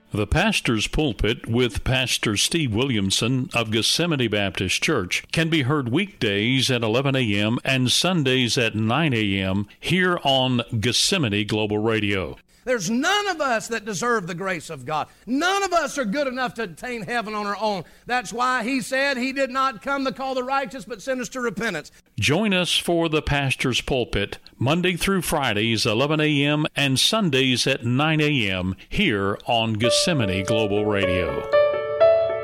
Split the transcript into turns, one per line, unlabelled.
The Pastor's Pulpit with Pastor Steve Williamson of Gethsemane Baptist Church can be heard weekdays at 11 a.m. and Sundays at 9 a.m. here on Gethsemane Global Radio.
There's none of us that deserve the grace of God. None of us are good enough to attain heaven on our own. That's why he said he did not come to call the righteous, but sinners to repentance.
Join us for the Pastor's Pulpit, Monday through Fridays, 11 a.m. and Sundays at 9 a.m. here on Gethsemane Global Radio.